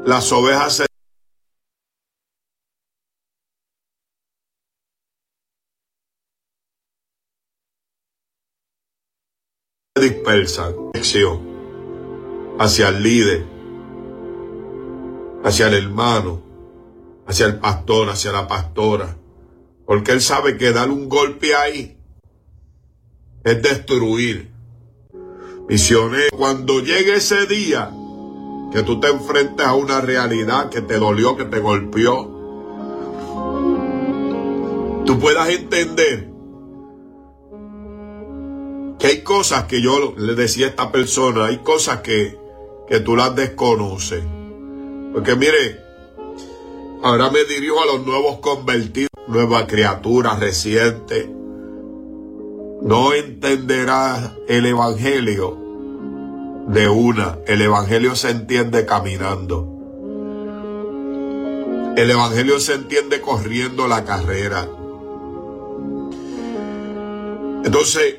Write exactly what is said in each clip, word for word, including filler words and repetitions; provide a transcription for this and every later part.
las ovejas se dispersan hacia el líder, hacia el hermano, hacia el pastor, hacia la pastora, porque él sabe que dar un golpe ahí es destruir. Misionero, cuando llegue ese día que tú te enfrentes a una realidad que te dolió, que te golpeó, tú puedas entender que hay cosas que yo le decía a esta persona, hay cosas que, que tú las desconoces. Porque mire, ahora me dirijo a los nuevos convertidos, nueva criatura reciente. No entenderás el evangelio de una. El evangelio se entiende caminando. El evangelio se entiende corriendo la carrera. Entonces,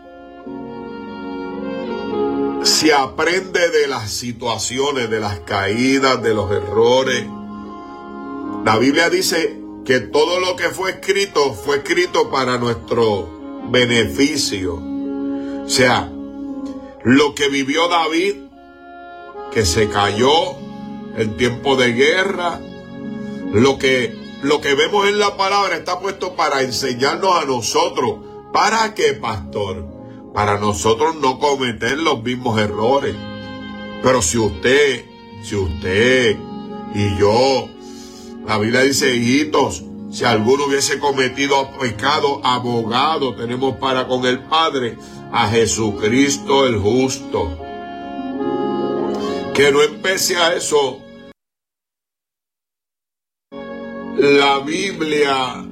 se aprende de las situaciones, de las caídas, de los errores. La Biblia dice que todo lo que fue escrito, fue escrito para nuestro beneficio. O sea, lo que vivió David, que se cayó en tiempo de guerra, lo que, lo que vemos en la palabra está puesto para enseñarnos a nosotros. ¿Para qué, pastor? Para nosotros no cometer los mismos errores. Pero si usted, si usted y yo, la Biblia dice, hijitos, si alguno hubiese cometido pecado, abogado tenemos para con el Padre, a Jesucristo el justo. Que no empece a eso. La Biblia